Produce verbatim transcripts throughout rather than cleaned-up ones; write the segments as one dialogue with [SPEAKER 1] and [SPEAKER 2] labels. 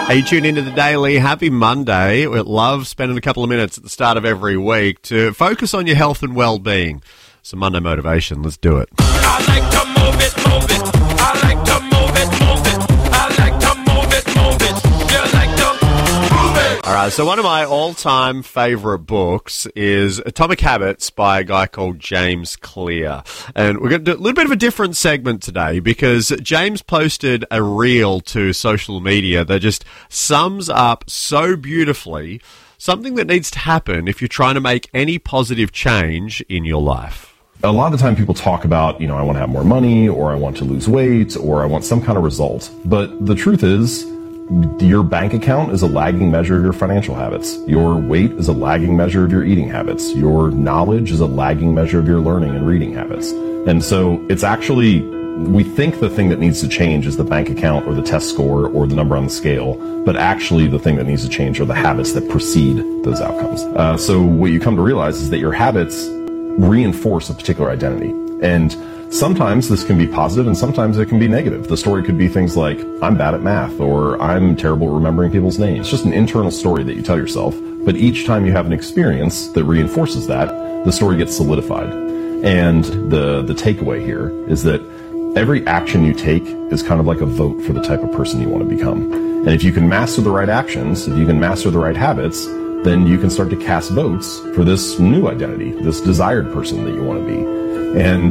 [SPEAKER 1] Hey, you tune into the Daily. Happy Monday. We love spending a couple of minutes at the start of every week to focus on your health and well-being. Some Monday motivation. Let's do it.
[SPEAKER 2] I like to move it, move it. I like to move it, move it. I like to move it, move it. You like to move it.
[SPEAKER 1] All right, so one of my all-time favorite books is Atomic Habits by a guy called James Clear. And we're going to do a little bit of a different segment today because James posted a reel to social media that just sums up so beautifully something that needs to happen if you're trying to make any positive change in your life.
[SPEAKER 3] A lot of the time people talk about, you know, I want to have more money, or I want to lose weight, or I want some kind of result. But the truth is, your bank account is a lagging measure of your financial habits. Your weight is a lagging measure of your eating habits. Your knowledge is a lagging measure of your learning and reading habits. And so it's actually, we think the thing that needs to change is the bank account or the test score or the number on the scale, but actually the thing that needs to change are the habits that precede those outcomes. Uh, so what you come to realize is that your habits reinforce a particular identity. And sometimes this can be positive and sometimes it can be negative. The story could be things like, I'm bad at math, or I'm terrible at remembering people's names. It's just an internal story that you tell yourself, but each time you have an experience that reinforces that, the story gets solidified. And the, the takeaway here is that every action you take is kind of like a vote for the type of person you want to become. And if you can master the right actions, if you can master the right habits, then you can start to cast votes for this new identity, this desired person that you want to be. And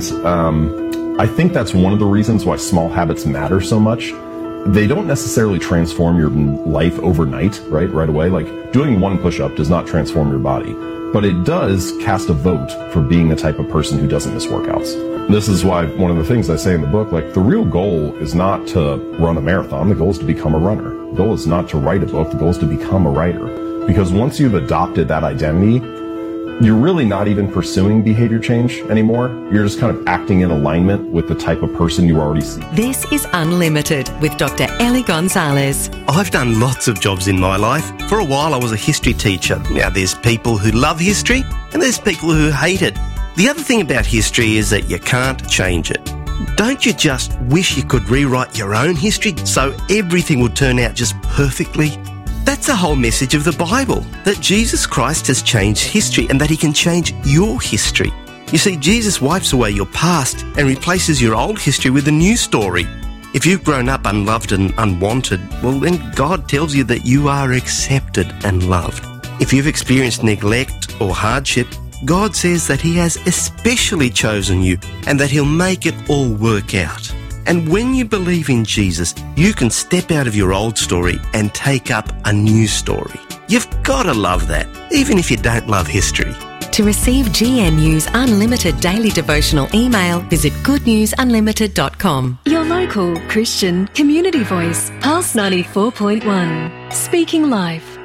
[SPEAKER 3] um, I think that's one of the reasons why small habits matter so much. They don't necessarily transform your life overnight, right, right away. Like doing one push-up does not transform your body, but it does cast a vote for being the type of person who doesn't miss workouts. This is why one of the things I say in the book, like the real goal is not to run a marathon. The goal is to become a runner. The goal is not to write a book. The goal is to become a writer. Because once you've adopted that identity, you're really not even pursuing behavior change anymore. You're just kind of acting in alignment with the type of person you already see.
[SPEAKER 4] This is Unlimited with Doctor Ellie Gonzalez.
[SPEAKER 5] I've done lots of jobs in my life. For a while I was a history teacher. Now there's people who love history and there's people who hate it. The other thing about history is that you can't change it. Don't you just wish you could rewrite your own history so everything would turn out just perfectly? That's the whole message of the Bible, that Jesus Christ has changed history and that he can change your history. You see, Jesus wipes away your past and replaces your old history with a new story. If you've grown up unloved and unwanted, well then God tells you that you are accepted and loved. If you've experienced neglect or hardship, God says that he has especially chosen you and that he'll make it all work out. And when you believe in Jesus, you can step out of your old story and take up a new story. You've got to love that, even if you don't love history.
[SPEAKER 4] To receive G N U's unlimited daily devotional email, visit good news unlimited dot com.
[SPEAKER 6] Your local Christian community voice, Pulse ninety-four point one. Speaking life.